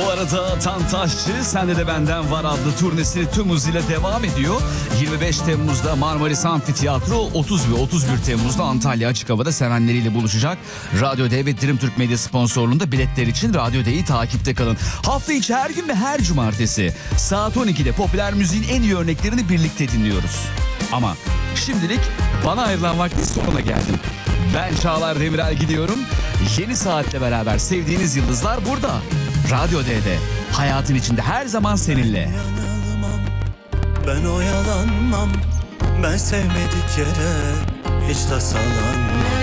Bu arada Tantaşçı Sende de Benden Var adlı turnesi tüm hızıyla devam ediyor. 25 Temmuz'da Marmaris Amfiteyatro, 30 ve 31 Temmuz'da Antalya Açık Hava'da sevenleriyle buluşacak. Radyo D ve Dream Türk Medya sponsorluğunda biletler için Radyo D'yi takipte kalın. Hafta içi her gün ve her cumartesi saat 12'de popüler müziğin en iyi örneklerini birlikte dinliyoruz. Ama şimdilik bana ayrılan vaktin sonuna geldim. Ben Çağlar Demirel gidiyorum. Yeni saatle beraber sevdiğiniz yıldızlar burada. Radyo D'de. Hayatın içinde her zaman seninle. Yanılmam, ben oyalanmam. Ben sevmedik yere hiç tasalanmam.